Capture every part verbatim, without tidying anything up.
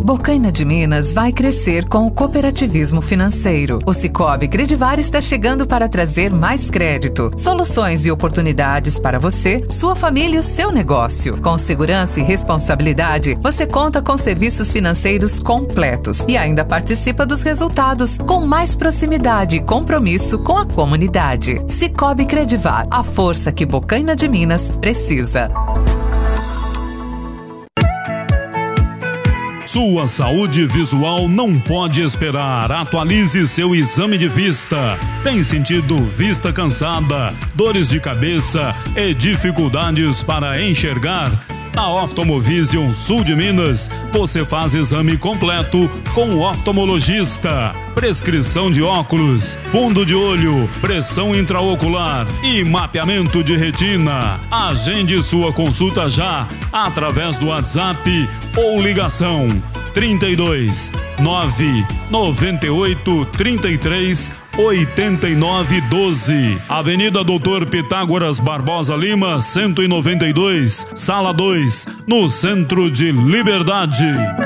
Bocaina de Minas vai crescer com o cooperativismo financeiro. O Cicobi Credivar está chegando para trazer mais crédito, soluções e oportunidades para você, sua família e o seu negócio. Com segurança e responsabilidade, você conta com serviços financeiros completos e ainda participa dos resultados com mais proximidade e compromisso com a comunidade. Cicobi Credivar, a força que Bocaina de Minas precisa. Sua saúde visual não pode esperar. Atualize seu exame de vista. Tem sentido vista cansada, dores de cabeça e dificuldades para enxergar? Na Oftalmovision Sul de Minas, você faz exame completo com o oftalmologista. Prescrição de óculos, fundo de olho, pressão intraocular e mapeamento de retina. Agende sua consulta já através do WhatsApp ou ligação trinta e dois, nove noventa e oito, trinta e três, oitenta e nove, doze. Avenida Doutor Pitágoras Barbosa Lima, cento e noventa e dois, Sala dois, no centro de Liberdade.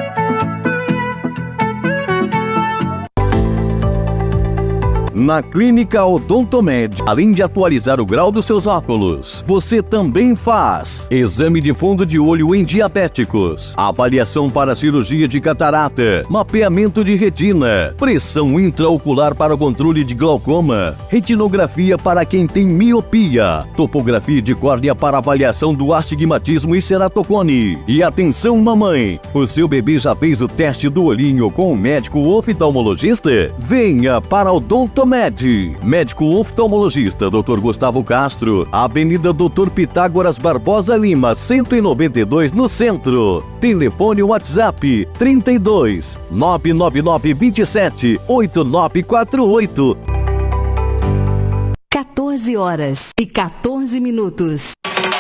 Na Clínica Odontomed, além de atualizar o grau dos seus óculos, você também faz exame de fundo de olho em diabéticos, avaliação para cirurgia de catarata, mapeamento de retina, pressão intraocular para o controle de glaucoma, retinografia para quem tem miopia, topografia de córnea para avaliação do astigmatismo e ceratocone. E atenção, mamãe, o seu bebê já fez o teste do olhinho com o médico oftalmologista? Venha para o Odontomed. Médico oftalmologista doutor Gustavo Castro, Avenida Doutor Pitágoras Barbosa Lima, cento e noventa e dois, no centro. Telefone WhatsApp trinta e dois, nove nove nove, vinte e sete, oito nove quatro oito. quatorze horas e quatorze minutos.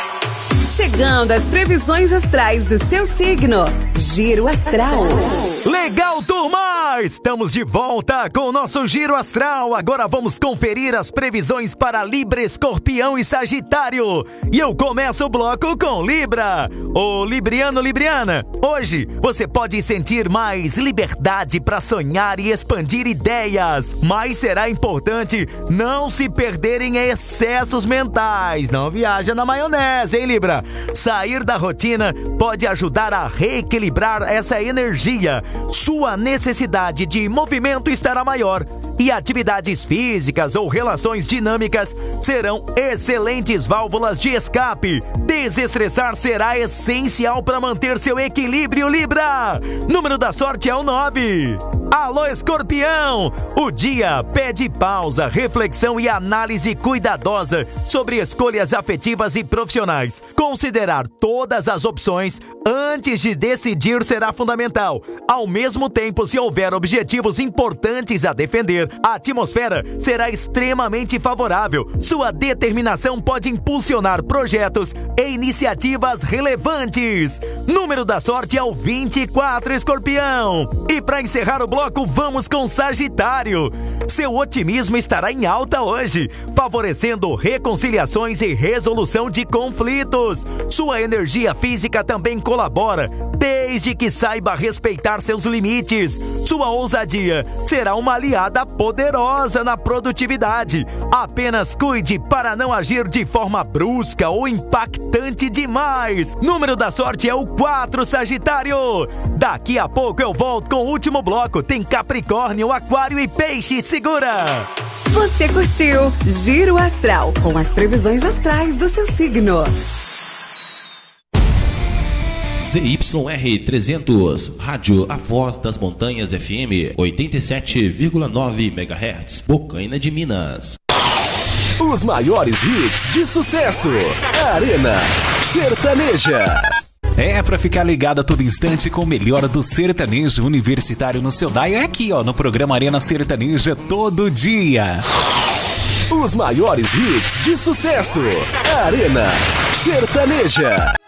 Chegando as previsões astrais do seu signo. Giro Astral. Legal, turma! Estamos de volta com o nosso Giro Astral. Agora vamos conferir as previsões para Libra, Escorpião e Sagitário. E eu começo o bloco com Libra. Ô Libriano, Libriana, hoje você pode sentir mais liberdade para sonhar e expandir ideias. Mas será importante não se perder em excessos mentais. Não viaja na maionese, hein, Libra? Sair da rotina pode ajudar a reequilibrar essa energia. Sua necessidade de movimento estará maior e atividades físicas ou relações dinâmicas serão excelentes válvulas de escape. Desestressar será essencial para manter seu equilíbrio, Libra. Número da sorte é o nove. Alô, Escorpião! O dia pede pausa, reflexão e análise cuidadosa sobre escolhas afetivas e profissionais. Considerar todas as opções antes de decidir será fundamental. Ao mesmo tempo, se houver objetivos importantes a defender, a atmosfera será extremamente favorável. Sua determinação pode impulsionar projetos e iniciativas relevantes. Número da sorte é o vinte e quatro, Escorpião. E para encerrar o bloco, vamos com Sagitário. Seu otimismo estará em alta hoje, favorecendo reconciliações e resolução de conflitos. Sua energia física também colabora, desde que saiba respeitar seus limites. Sua ousadia será uma aliada poderosa na produtividade. Apenas cuide para não agir de forma brusca ou impactante demais. Número da sorte é o quatro, Sagitário. Daqui a pouco eu volto com o último bloco. Tem Capricórnio, Aquário e Peixe. Segura! Você curtiu Giro Astral, com as previsões astrais do seu signo. Z Y R trezentos, Rádio A Voz das Montanhas F M, oitenta e sete vírgula nove megahertz, Bocaina de Minas. Os maiores hits de sucesso. Arena Sertaneja. É, pra ficar ligado a todo instante com o melhor do sertanejo universitário no seu dial, é aqui, ó, no programa Arena Sertaneja, todo dia. Os maiores hits de sucesso. Arena Sertaneja.